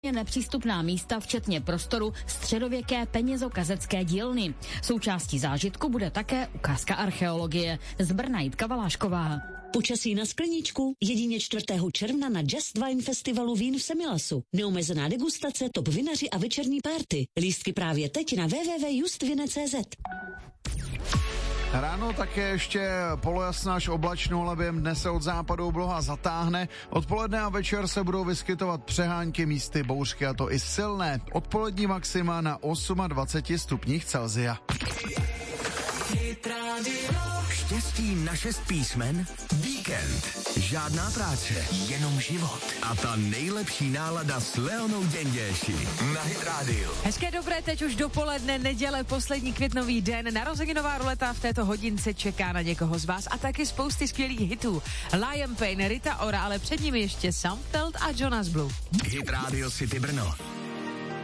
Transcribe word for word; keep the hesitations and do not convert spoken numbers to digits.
je nepřístupná místa, včetně prostoru středověké penězokazecké dílny. Součástí zážitku bude také ukázka archeologie. Z Brna Jitka Valášková. Počasí na skleničku jedině čtvrtého června na Just Wine Festivalu vín v Semilasu. Neomezená degustace, top vinaři a večerní párty. Lístky právě teď na w w w tečka justvine tečka c z. Ráno také ještě polojasná až oblačno, ale během dne se od západu obloha zatáhne. Odpoledne a večer se budou vyskytovat přehánky, místy bouřky, a to i silné. Odpolední maxima na dvacet osm stupních Celsia. Štěstí na šest písmen? Víkend. Žádná práce, jenom život. A ta nejlepší nálada s Leonou Děnděši na Hit Radio. Hezké dobré, teď už dopoledne, neděle, poslední květnový den. Narozeninová ruleta v této hodince čeká na někoho z vás a taky spousty skvělých hitů. Liam Payne, Rita Ora, ale před nimi ještě Sam Feld a Jonas Blue. Hit Radio City Brno.